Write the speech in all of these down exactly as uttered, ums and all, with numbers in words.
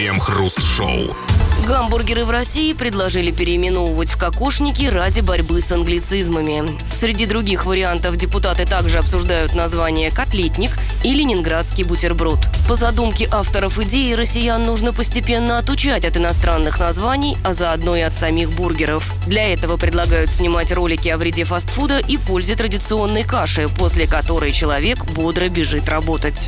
Крем-хруст-шоу. Гамбургеры в России предложили переименовывать в кокошники ради борьбы с англицизмами. Среди других вариантов депутаты также обсуждают название «котлетник» и «ленинградский бутерброд». По задумке авторов идеи, россиян нужно постепенно отучать от иностранных названий, а заодно и от самих бургеров. Для этого предлагают снимать ролики о вреде фастфуда и пользе традиционной каши, после которой человек бодро бежит работать.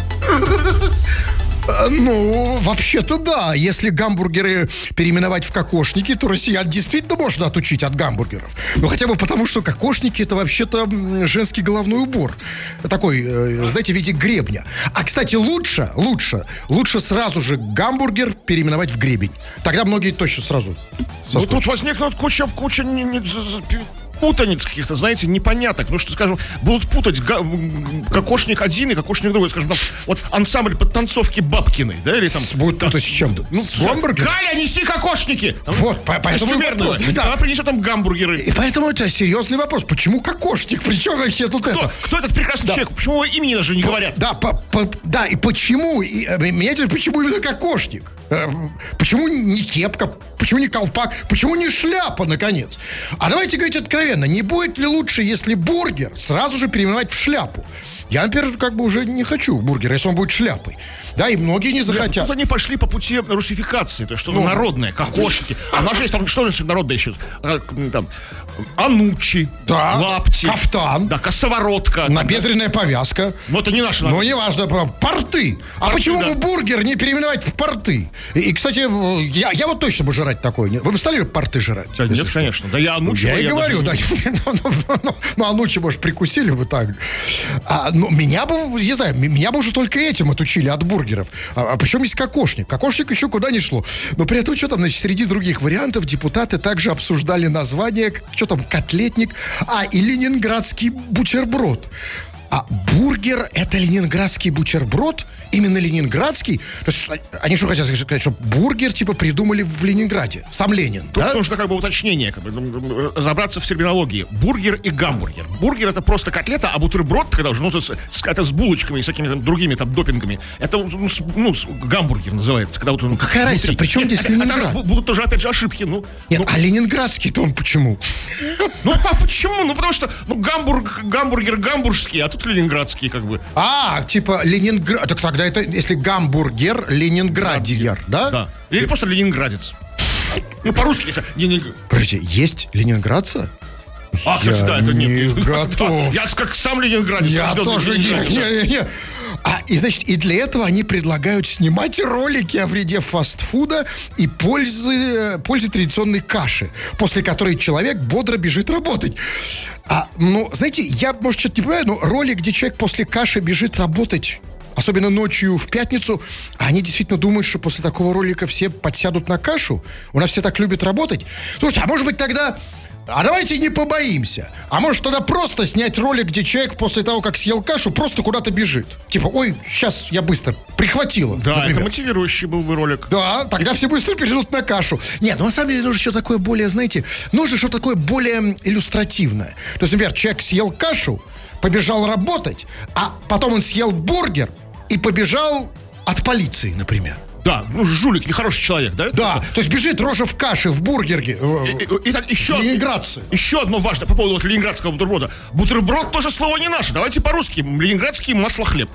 Ну, вообще-то да. Если гамбургеры переименовать в кокошники, то россиян действительно можно отучить от гамбургеров. Ну, хотя бы потому, что кокошники — это вообще-то женский головной убор. Такой, э, знаете, в виде гребня. А, кстати, лучше, лучше, лучше сразу же гамбургер переименовать в гребень. Тогда многие точно сразу соскучат. Ну, тут возникнут куча, куча не, не, путаниц каких-то, знаете, непоняток. Потому что, скажем, будут путать га- кокошник один и кокошник другой. Скажем, там, вот ансамбль подтанцовки Бабкиной, да, или там... Будут путать с чем-то? Ну, с гамбургером? Галя, неси кокошники! Вот, по- поэтому... Костюмерного. Да. Она принесет там гамбургеры. И поэтому это серьезный вопрос. Почему кокошник? Причем вообще тут Кто, это... кто этот прекрасный Да. человек? Почему его имени даже не По- говорят? Да, по- по- да, и почему? И, э, меня интересует, почему именно кокошник? Э, Почему не кепка? Почему не колпак? Почему не шляпа, наконец? А давайте говорить откровенно. Не будет ли лучше, если бургер сразу же переименовать в шляпу? Я, например, как бы уже не хочу бургера, если он будет шляпой. Да, и многие не захотят. Тут они пошли по пути русификации, то есть что-то народное, кокошники. А у нас же есть там, что значит народное еще? А, Там, анучи, Да, лапти. кафтан. Да, косоворотка. Набедренная повязка. Но это не наше. Ну, неважно, про- порты. А Порты, почему да. бы бургер не переименовать в порты? И, и, кстати, я, я вот точно бы жрать такое. не- Вы бы стали порты жрать? Да, если нет, что? конечно. Да я анучи. Я и говорю, да. Ну, ну, ну, ну, анучи, может, прикусили бы так. А, ну, меня бы, не знаю, м- меня бы уже только этим отучили от бургеров. А, а причем есть кокошник. Кокошник еще куда не шло. Но при этом, что там, значит, среди других вариантов депутаты также обсуждали название, что там, котлетник, а, и ленинградский бутерброд. А бургер — это ленинградский бутерброд? Именно ленинградский? То есть они что хотят сказать, что бургер типа придумали в Ленинграде? Сам Ленин, Тут да? нужно как бы уточнение, как бы, разобраться в терминологии. Бургер и гамбургер. Бургер — это просто котлета, а бутерброд, когда уже, ну, с, с- это с булочками и всякими там другими там допингами, это, ну, с- ну, с- гамбургер называется. Когда вот он какая разница? внутри. При чем Нет, здесь это- это Ленинград? бу- будут тоже, опять же, ошибки. Ну, Нет, ну, а ленинградский-то он почему? ну, а почему? Ну, потому что, ну, гамбург, гамбургер гамбургский, а тут ленинградский, как бы. А, типа Ленинград. Так тогда это, если гамбургер, ленинградиер, да? Да. Или просто ленинградец. Ну, по-русски, если... не- не- Подождите, есть ленинградца? А, кстати, Я да, это нет. не Да, готов. я как сам ленинградец. Я рожденный тоже не, ленинградец, да. не, не, не. А, и, значит, и для этого они предлагают снимать ролики о вреде фастфуда и пользы, пользе традиционной каши, после которой человек бодро бежит работать. А, ну, знаете, я, может, что-то не понимаю, но ролик, где человек после каши бежит работать, особенно ночью в пятницу, а они действительно думают, что после такого ролика все подсядут на кашу? У нас все так любят работать? Слушайте, а может быть тогда... А давайте не побоимся. А может тогда просто снять ролик, где человек после того, как съел кашу, просто куда-то бежит. Типа, ой, сейчас я быстро прихватила. Да, например. это мотивирующий был бы ролик. Да, тогда все быстро перейдут на кашу. Нет, ну на самом деле нужно что-то такое более, знаете, нужно что-то такое более иллюстративное. То есть, например, человек съел кашу, побежал работать, а потом он съел бургер и побежал от полиции, например. Да, ну, жулик, нехороший человек, да? Да, то есть бежит рожа в каше, в бургерге. И- и- Итак, еще, Ленинградцы. еще одно важное по поводу вот ленинградского бутерброда. Бутерброд тоже слово не наше. Давайте по-русски. Ленинградский маслохлеб.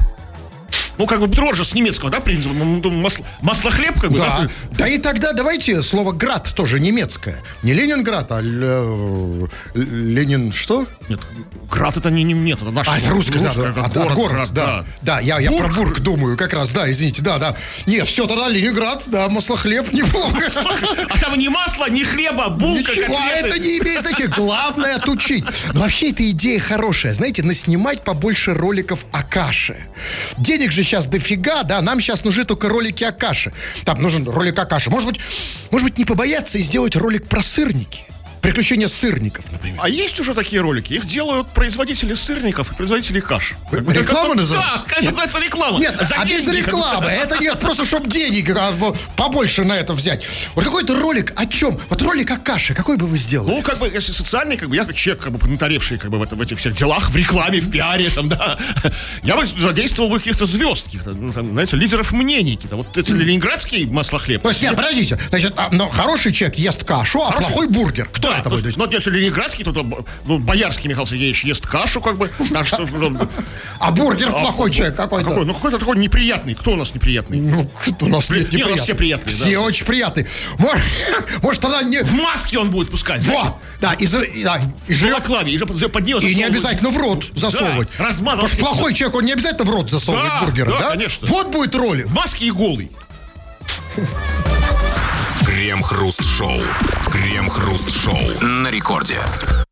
Ну, как бы бутерброд же с немецкого, да, принято? Масло, маслохлеб, как бы, Да. да? Да и тогда давайте слово «град» тоже немецкое. Не Ленинград, а Л- Ленин что? Нет, град это не, не нет, это наше. А, это русское, да, русское, да, как от- город, от город, град, да. Да, я, я про Бург. бург думаю как раз, да, извините, да, да. Нет, все, тогда Ленинград, да, маслохлеб, неплохо. А там ни масла, ни хлеба, булка, Ничего, а котлеты. это не имеет значения. Главное отучить. Но вообще эта идея хорошая. Знаете, наснимать побольше роликов о каше. Денег же сейчас дофига, да, нам сейчас нужны только ролики о каше. Там нужен ролик о каше. Может быть, может быть, не побояться и сделать ролик про сырники. Приключения сырников, например. А есть уже такие ролики? Их делают производители сырников и производители каш. Как бы, Реклама как, называется? Да, как называется реклама. Нет, За а без деньги. рекламы. Это нет, просто чтобы денег а, побольше на это взять. Вот какой-то ролик о чем? Вот ролик о каше, какой бы вы сделали? Ну, как бы, если социальный, как бы, я как человек, как бы, поднаторевший, как бы, в, это, в этих всех делах, в рекламе, в пиаре, там, да, я бы задействовал бы каких-то звезд, каких-то, ну, там, знаете, лидеров мнений, какие-то. Вот эти ленинградский маслохлеб. То есть, нет, подождите. Значит, а, но хороший человек ест кашу, а Хороший. плохой бургер. Кто Да, это то есть, будет? ну, если ленинградский, то, то ну, боярский Михаил Сергеевич ест кашу, как бы. Так что, ну, А бургер плохой человек какой-то. какой? Ну, какой-то такой неприятный. Кто у нас неприятный? Ну, у нас Блин, нет не, у нас неприятных. все приятные, Все да. очень приятные. Может, может, тогда не... В маске он будет пускать. знаете, Вот, да, и, за- и, да, и в жрет. балаклаве, и же под, под нее И не засовывают. обязательно в рот засовывать. Да, размазал Потому что все. плохой человек, он не обязательно в рот засовывает Да, бургеры, да, да? конечно. Вот будет ролик. В маске и голый. Крем-хруст-шоу. Крем-хруст-шоу на рекорде.